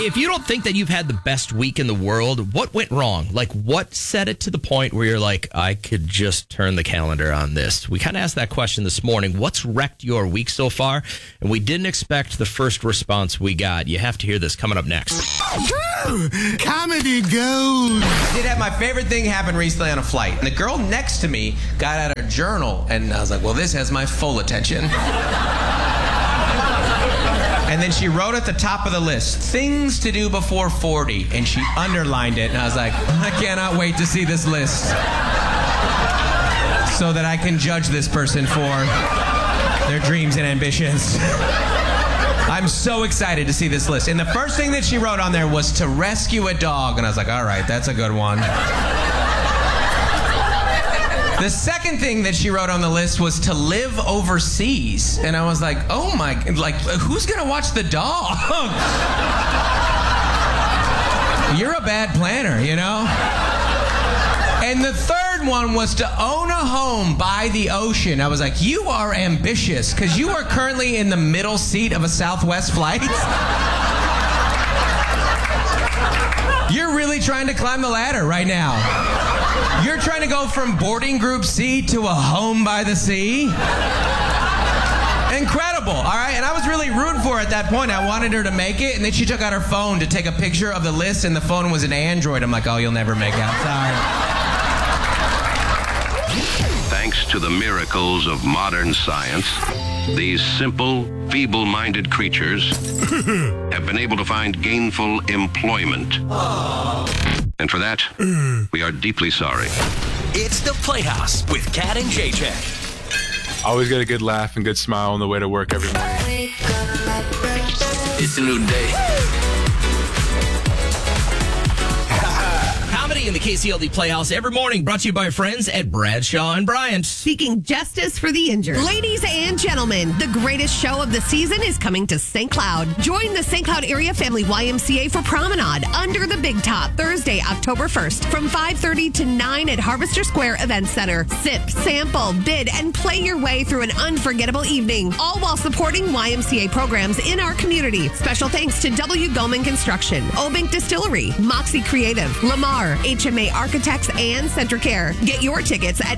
If you don't think that you've had the best week in the world, what went wrong? Like, what set it to the point where you're like, I could just turn the calendar on this? We kind of asked that question this morning. What's wrecked your week so far? And we didn't expect the first response we got. You have to hear this coming up next. Comedy gold. I did have my favorite thing happen recently on a flight. And the girl next to me got out a journal, and I was like, well, this has my full attention. And then she wrote at the top of the list, things to do before 40, and she underlined it, and I was like, I cannot wait to see this list so that I can judge this person for their dreams and ambitions. I'm so excited to see this list. And the first thing that she wrote on there was to rescue a dog, and I was like, all right, that's a good one. The second thing that she wrote on the list was to live overseas. And I was like, oh my, like, who's gonna watch the dog? You're a bad planner, you know? And the third one was to own a home by the ocean. I was like, you are ambitious, because you are currently in the middle seat of a Southwest flight. You're really trying to climb the ladder right now. You're trying to go from boarding group C to a home by the sea? Incredible, all right? And I was really rooting for her at that point. I wanted her to make it, and then she took out her phone to take a picture of the list, and the phone was an Android. I'm like, oh, you'll never make it. Sorry. Thanks to the miracles of modern science, these simple, feeble-minded creatures have been able to find gainful employment. And for that, we are deeply sorry. It's the Playhouse with Kat and JJ. Always get a good laugh and good smile on the way to work every morning. It's a new day. Comedy in the KCLD Playhouse every morning, brought to you by our friends at Bradshaw and Bryant. Seeking justice for the injured. Ladies and gentlemen, the greatest show of the season is coming to St. Cloud. Join the St. Cloud Area Family YMCA for Promenade Under the Big Top, Thursday, October 1st, from 5:30 to 9 at Harvester Square Event Center. Sip, sample, bid, and play your way through an unforgettable evening, all while supporting YMCA programs in our community. Special thanks to W. Goldman Construction, Obank Distillery, Moxie Creative, Lamar, HMA Architects, and Centricare. Get your tickets at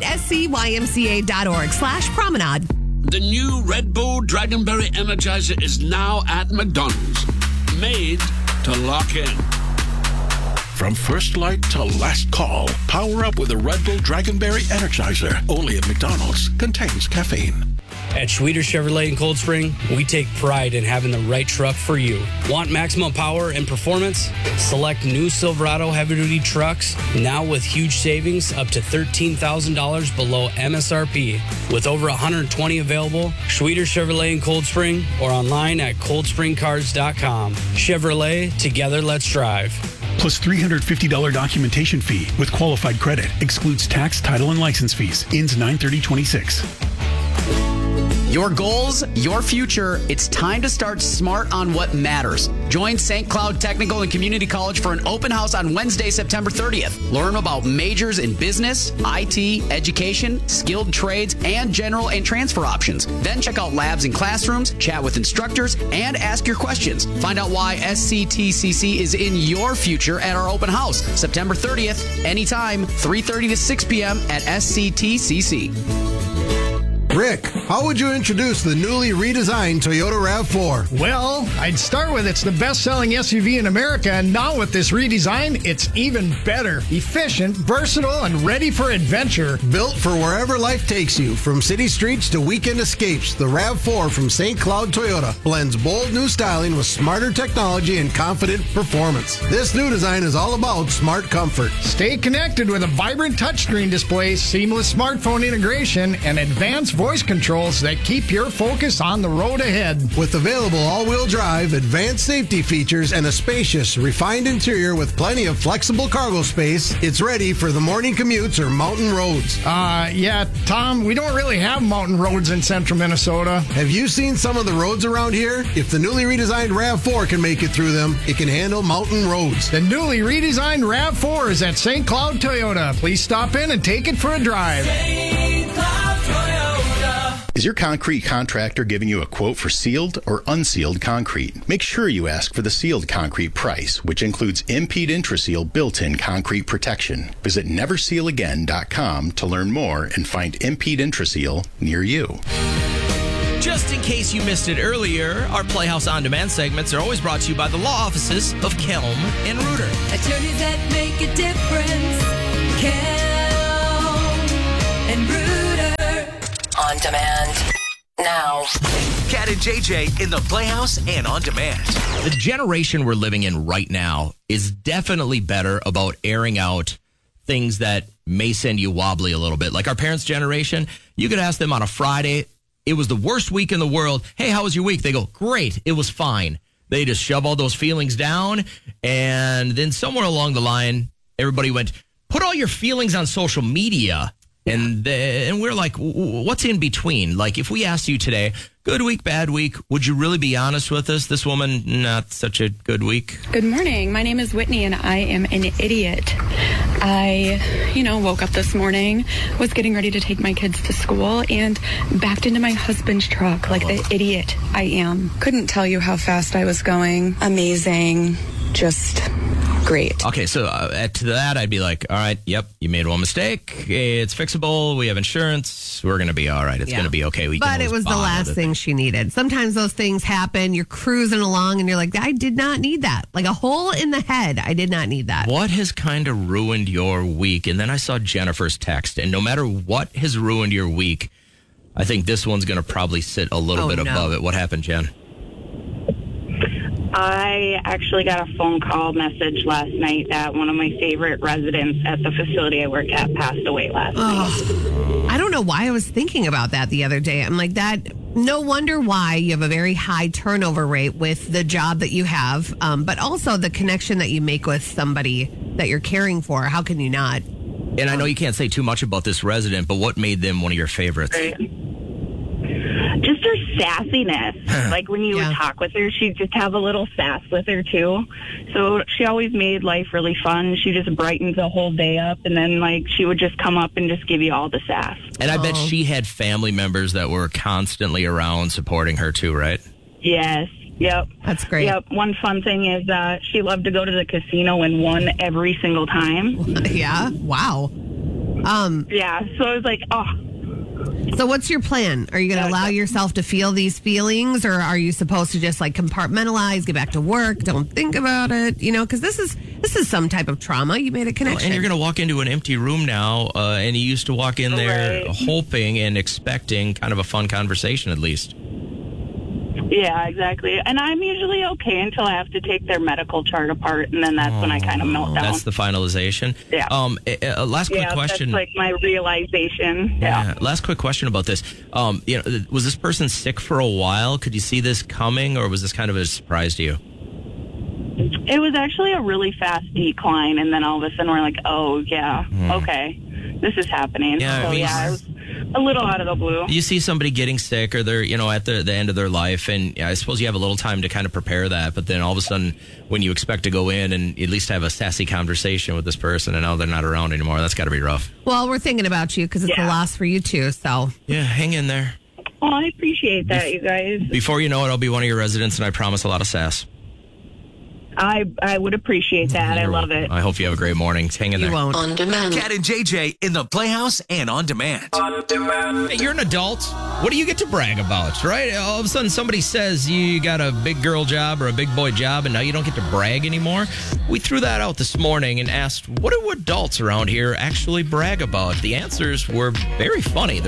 scymca.org/promenade. The new Red Bull Dragonberry Energizer is now at McDonald's. Made to lock in. From first light to last call, power up with a Red Bull Dragonberry Energizer. Only at McDonald's. Contains caffeine. At Schweter Chevrolet in Cold Spring, we take pride in having the right truck for you. Want maximum power and performance? Select new Silverado heavy-duty trucks, now with huge savings up to $13,000 below MSRP. With over 120 available, Schweter Chevrolet in Cold Spring, or online at coldspringcars.com. Chevrolet, together let's drive. Plus $350 documentation fee with qualified credit. Excludes tax, title, and license fees. Ends 9/30/26. Your goals, your future. It's time to start smart on what matters. Join St. Cloud Technical and Community College for an open house on Wednesday, September 30th. Learn about majors in business, IT, education, skilled trades, and general and transfer options. Then check out labs and classrooms, chat with instructors, and ask your questions. Find out why SCTCC is in your future at our open house, September 30th, anytime, 3:30 to 6 p.m. at SCTCC. Rick, how would you introduce the newly redesigned Toyota RAV4? Well, I'd start with it's the best-selling SUV in America, and now with this redesign, it's even better. Efficient, versatile, and ready for adventure. Built for wherever life takes you, from city streets to weekend escapes, the RAV4 from St. Cloud Toyota blends bold new styling with smarter technology and confident performance. This new design is all about smart comfort. Stay connected with a vibrant touchscreen display, seamless smartphone integration, and advanced voice controls that keep your focus on the road ahead. With available all-wheel drive, advanced safety features, and a spacious, refined interior with plenty of flexible cargo space, it's ready for the morning commutes or mountain roads. Yeah, Tom, we don't really have mountain roads in central Minnesota. Have you seen some of the roads around here? If the newly redesigned RAV4 can make it through them, it can handle mountain roads. The newly redesigned RAV4 is at St. Cloud Toyota. Please stop in and take it for a drive. St. Cloud Toyota. Is your concrete contractor giving you a quote for sealed or unsealed concrete? Make sure you ask for the sealed concrete price, which includes Impede Intraseal built-in concrete protection. Visit neversealagain.com to learn more and find Impede Intraseal near you. Just in case you missed it earlier, our Playhouse On Demand segments are always brought to you by the law offices of Kelm and Reuter. Attorneys that make a difference. Kelm and Reuter. On demand now. Cat and JJ in the Playhouse and On Demand. The generation we're living in right now is definitely better about airing out things that may send you wobbly a little bit. Like our parents' generation, you could ask them on a Friday, it was the worst week in the world. Hey, how was your week? They go, great, it was fine. They just shove all those feelings down. And then somewhere along the line, everybody went, put all your feelings on social media. And we're like, what's in between? Like, if we asked you today, good week, bad week, would you really be honest with us? This woman, not such a good week. Good morning. My name is Whitney, and I am an idiot. I, woke up this morning, was getting ready to take my kids to school, and backed into my husband's truck like the idiot I am. Couldn't tell you how fast I was going. Amazing. Just great. Okay, so to that, I'd be like, all right, yep, you made one mistake. It's fixable. We have insurance. We're going to be all right. It's going to be okay. But it was the last thing she needed. Sometimes those things happen. You're cruising along and you're like, I did not need that. Like a hole in the head. I did not need that. What has kind of ruined your week? And then I saw Jennifer's text. And no matter what has ruined your week, I think this one's going to probably sit a little bit above it. What happened, Jen? I actually got a phone call message last night that one of my favorite residents at the facility I work at passed away last night. I don't know why I was thinking about that the other day. I'm like, that. No wonder why you have a very high turnover rate with the job that you have, but also the connection that you make with somebody that you're caring for. How can you not? And I know you can't say too much about this resident, but what made them one of your favorites? Just her sassiness. Like when you would talk with her, she'd just have a little sass with her too. So she always made life really fun. She just brightens the whole day up, and then she would just come up and just give you all the sass. And I bet she had family members that were constantly around supporting her too, right? Yes. Yep. That's great. Yep. One fun thing is she loved to go to the casino and won every single time. Yeah. Wow. Yeah. So I was like, oh. So what's your plan? Are you going to allow yourself to feel these feelings, or are you supposed to just compartmentalize, get back to work, don't think about it? Because this is some type of trauma. You made a connection. And you're going to walk into an empty room now, and you used to walk in there hoping and expecting kind of a fun conversation at least. Yeah, exactly. And I'm usually okay until I have to take their medical chart apart, and then that's when I kind of melt down. That's the finalization. Yeah. Last quick question. That's my realization. Yeah. Last quick question about this. Was this person sick for a while? Could you see this coming, or was this kind of a surprise to you? It was actually a really fast decline, and then all of a sudden we're like, oh, yeah, okay, this is happening. Yeah, it was a little out of the blue. You see somebody getting sick, or they're at the end of their life, and I suppose you have a little time to kind of prepare that, but then all of a sudden when you expect to go in and at least have a sassy conversation with this person, and now they're not around anymore, that's got to be rough. Well, we're thinking about you because it's a loss for you too, so. Yeah, hang in there. Oh, I appreciate that, you guys. Before you know it, I'll be one of your residents, and I promise a lot of sass. I would appreciate that. I love it. I hope you have a great morning. Hang in there. You won't. On demand. Cat and JJ in the Playhouse and On Demand. Hey, you're an adult. What do you get to brag about, right? All of a sudden somebody says you got a big girl job or a big boy job, and now you don't get to brag anymore. We threw that out this morning and asked, what do adults around here actually brag about? The answers were very funny.